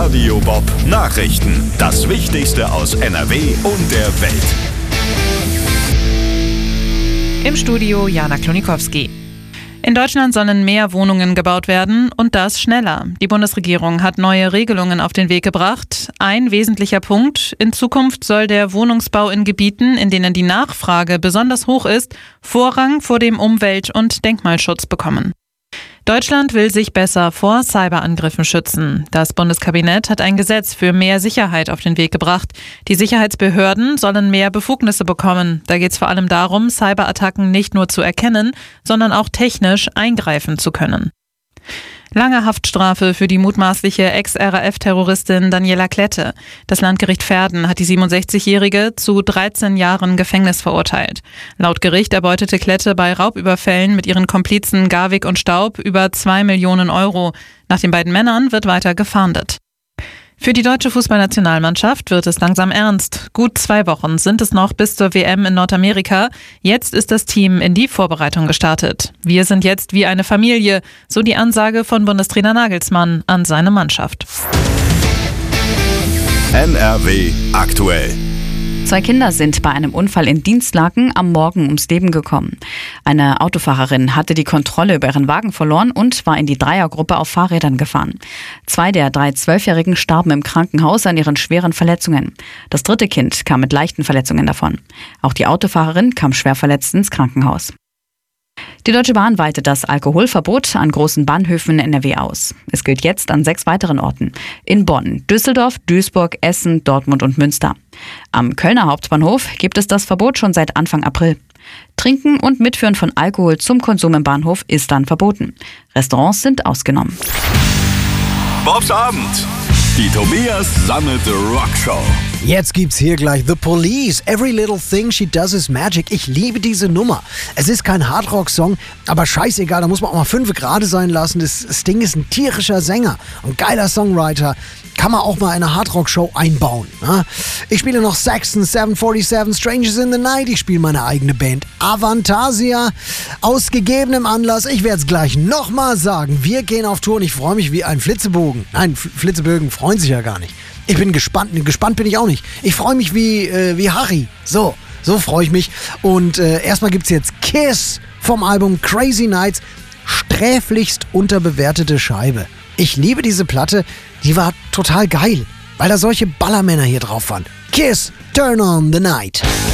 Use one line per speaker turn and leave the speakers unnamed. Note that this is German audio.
Radio Bob Nachrichten. Das Wichtigste aus NRW und der Welt.
Im Studio Jana Klonikowski. In Deutschland sollen mehr Wohnungen gebaut werden und das schneller. Die Bundesregierung hat neue Regelungen auf den Weg gebracht. Ein wesentlicher Punkt: In Zukunft soll der Wohnungsbau in Gebieten, in denen die Nachfrage besonders hoch ist, Vorrang vor dem Umwelt- und Denkmalschutz bekommen. Deutschland will sich besser vor Cyberangriffen schützen. Das Bundeskabinett hat ein Gesetz für mehr Sicherheit auf den Weg gebracht. Die Sicherheitsbehörden sollen mehr Befugnisse bekommen. Da geht es vor allem darum, Cyberattacken nicht nur zu erkennen, sondern auch technisch eingreifen zu können. Lange Haftstrafe für die mutmaßliche Ex-RAF-Terroristin Daniela Klette. Das Landgericht Verden hat die 67-Jährige zu 13 Jahren Gefängnis verurteilt. Laut Gericht erbeutete Klette bei Raubüberfällen mit ihren Komplizen Garwig und Staub über 2 Millionen Euro. Nach den beiden Männern wird weiter gefahndet. Für die deutsche Fußballnationalmannschaft wird es langsam ernst. Gut 2 Wochen sind es noch bis zur WM in Nordamerika. Jetzt ist das Team in die Vorbereitung gestartet. Wir sind jetzt wie eine Familie, so die Ansage von Bundestrainer Nagelsmann an seine Mannschaft.
NRW aktuell.
2 Kinder sind bei einem Unfall in Dinslaken am Morgen ums Leben gekommen. Eine Autofahrerin hatte die Kontrolle über ihren Wagen verloren und war in die Dreiergruppe auf Fahrrädern gefahren. 2 der 3 12-Jährigen starben im Krankenhaus an ihren schweren Verletzungen. Das 3. Kind kam mit leichten Verletzungen davon. Auch die Autofahrerin kam schwer verletzt ins Krankenhaus. Die Deutsche Bahn weitet das Alkoholverbot an großen Bahnhöfen in NRW aus. Es gilt jetzt an 6 weiteren Orten: in Bonn, Düsseldorf, Duisburg, Essen, Dortmund und Münster. Am Kölner Hauptbahnhof gibt es das Verbot schon seit Anfang April. Trinken und Mitführen von Alkohol zum Konsum im Bahnhof ist dann verboten. Restaurants sind ausgenommen.
Bobs Abend. Die Tobias Sammelte Rockshow.
Jetzt gibt's hier gleich The Police. Every Little Thing She Does Is Magic. Ich liebe diese Nummer. Es ist kein Hardrock-Song, aber scheißegal, da muss man auch mal 5 gerade sein lassen. Das Sting ist ein tierischer Sänger und geiler Songwriter. Kann man auch mal in eine Hardrock-Show einbauen. Ne? Ich spiele noch Saxon, 747, Strangers in the Night. Ich spiele meine eigene Band Avantasia. Aus gegebenem Anlass, ich werde es gleich nochmal sagen, wir gehen auf Tour und ich freue mich wie ein Flitzebogen. Nein, Flitzebögen freuen sich ja gar nicht. Ich bin gespannt. Gespannt bin ich auch nicht. Ich freue mich wie Harry. So freue ich mich. Und erstmal gibt's jetzt Kiss vom Album Crazy Nights. Sträflichst unterbewertete Scheibe. Ich liebe diese Platte. Die war total geil, weil da solche Ballermänner hier drauf waren. Kiss, Turn on the Night.